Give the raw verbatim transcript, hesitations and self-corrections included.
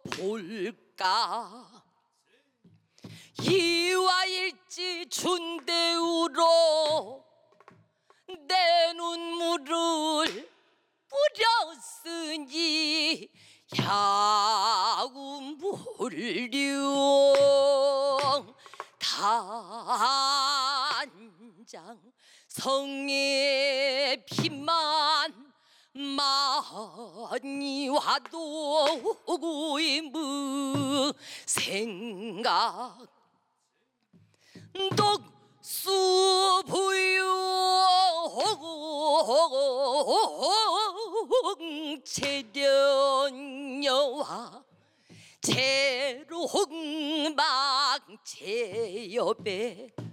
볼까 이와일지 준대우로 내 눈물을 뿌렸으니 야구물룡 단장 성의 피만 많이 와도 구이무 생각 독수부용 체련여와 재롱막 제여배